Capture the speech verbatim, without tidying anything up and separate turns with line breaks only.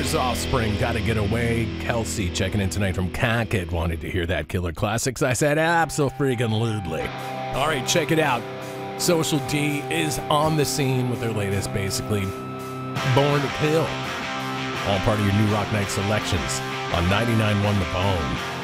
Mother's Offspring, Gotta Get Away. Kelsey checking in tonight from Cockett, wanted to hear that Killer Classics. I said abso-freaking-lutely. All right, check it out. Social D is on the scene with their latest, basically, Born to Kill. All part of your new Rock Night selections on ninety-nine point one The Bone.